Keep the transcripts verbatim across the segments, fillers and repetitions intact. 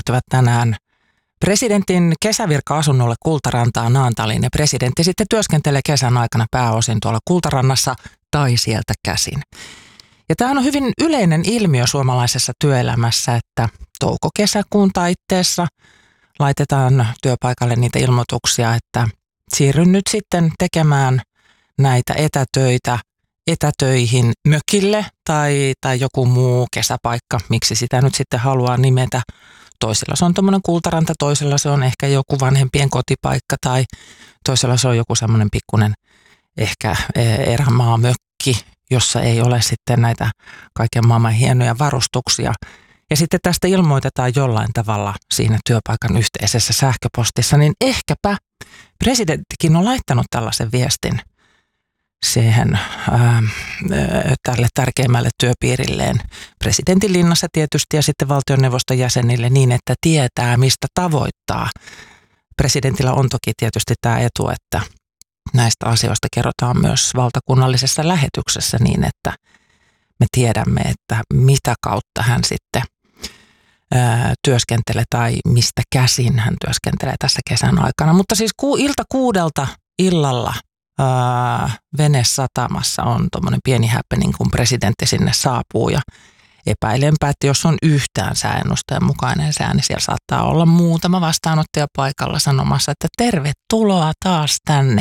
siirtyvät tänään presidentin kesävirka-asunnolle Kultarantaan Naantaliin, ja presidentti sitten työskentelee kesän aikana pääosin tuolla Kultarannassa tai sieltä käsin. Ja tämä on hyvin yleinen ilmiö suomalaisessa työelämässä, että touko-kesäkuun taitteessa laitetaan työpaikalle niitä ilmoituksia, että siirryn nyt sitten tekemään näitä etätöitä etätöihin mökille tai, tai joku muu kesäpaikka, miksi sitä nyt sitten haluaa nimetä. Toisella se on tuommoinen Kultaranta, toisella se on ehkä joku vanhempien kotipaikka tai toisella se on joku semmoinen pikkuinen ehkä erämaamökki, jossa ei ole sitten näitä kaiken maailman hienoja varustuksia. Ja sitten tästä ilmoitetaan jollain tavalla siinä työpaikan yhteisessä sähköpostissa, niin ehkäpä presidenttikin on laittanut tällaisen viestin siihen ää, tälle tärkeimmälle työpiirilleen, presidentin linnassa tietysti ja sitten valtioneuvoston jäsenille niin, että tietää mistä tavoittaa. Presidentillä on toki tietysti tämä etu, että näistä asioista kerrotaan myös valtakunnallisessa lähetyksessä niin, että me tiedämme, että mitä kautta hän sitten ää, työskentelee tai mistä käsin hän työskentelee tässä kesän aikana. Mutta siis ku, ilta kuudelta illalla ää, venesatamassa on tuommoinen pieni happening, kun presidentti sinne saapuu ja epäilenpä, että jos on yhtään sääennusteen mukainen sää, niin siellä saattaa olla muutama vastaanottaja paikalla sanomassa, että tervetuloa taas tänne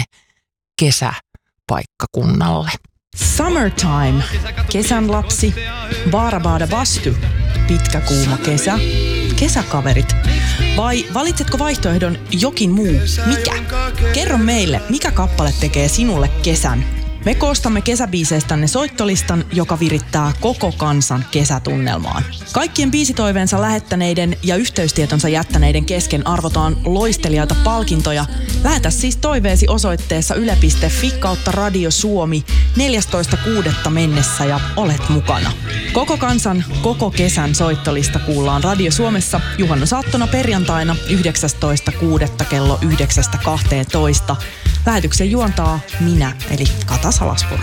kesäpaikkakunnalle. Summertime, kesän lapsi, Baarabaada Bastu, pitkä kuuma kesä, kesäkaverit. Vai valitsetko vaihtoehdon jokin muu? Mikä? Kerro meille, mikä kappale tekee sinulle kesän. Me koostamme kesäbiiseistänne soittolistan, joka virittää koko kansan kesätunnelmaan. Kaikkien biisitoiveensa lähettäneiden ja yhteystietonsa jättäneiden kesken arvotaan loistelijoita palkintoja. Lähetä siis toiveesi osoitteessa yle piste fi kautta Radio Suomi neljästoista kuudetta mennessä ja olet mukana. Koko kansan, koko kesän soittolista kuullaan Radio Suomessa juhannusaattona perjantaina yhdeksästoista kuudetta kello yhdeksästä kahteentoista. Lähetyksen juontaa minä, eli Kata Salaspuro.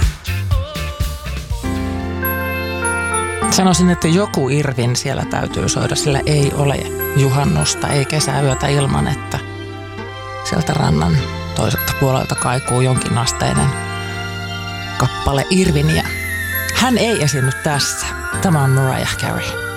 Sanoisin, että joku Irvin siellä täytyy soida, sillä ei ole juhannusta, ei kesäyötä ilman, että sieltä rannan toiselta puolelta kaikuu jonkinasteinen kappale Irviniä. Hän ei esiinny tässä. Tämä on Mariah Carey.